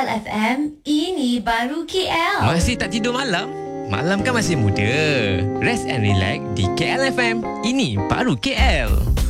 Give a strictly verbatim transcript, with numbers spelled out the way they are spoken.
L F M, ini baru K L. Masih tak tidur malam? Malam kan masih muda. Rest and relax di K L F M. Ini baru K L.